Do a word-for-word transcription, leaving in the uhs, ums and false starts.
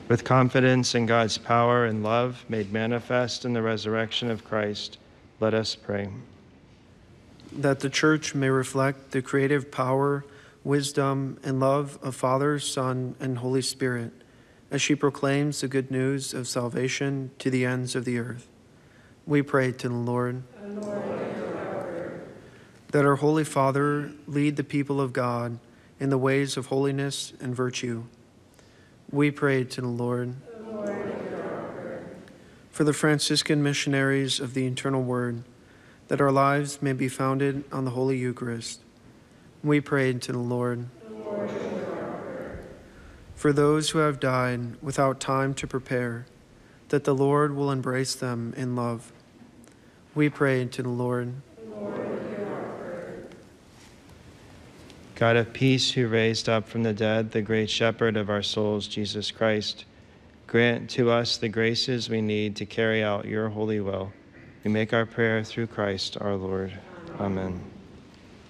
With confidence in God's power and love made manifest in the resurrection of Christ, let us pray. That the Church may reflect the creative power, wisdom, and love of Father, Son, and Holy Spirit, as she proclaims the good news of salvation to the ends of the earth. We pray to the Lord. Lord, that our Holy Father lead the people of God in the ways of holiness and virtue. We pray to the Lord. Lord, for the Franciscan missionaries of the eternal Word, that our lives may be founded on the Holy Eucharist. We pray to the Lord. Lord, for those who have died without time to prepare, that the Lord will embrace them in love. We pray to the Lord. God of peace, who raised up from the dead the great shepherd of our souls, Jesus Christ, grant to us the graces we need to carry out your holy will. We make our prayer through Christ our Lord. Amen.